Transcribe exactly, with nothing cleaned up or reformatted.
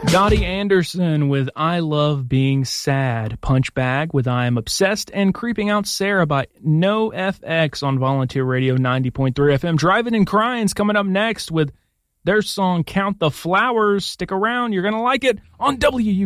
Dottie Anderson with I Love Being Sad. Punchbag with I Am Obsessed. And Creeping Out Sarah by No F X on Volunteer Radio ninety point three F M. Driving and Crying's coming up next with their song Count the Flowers. Stick around, you're going to like it on W U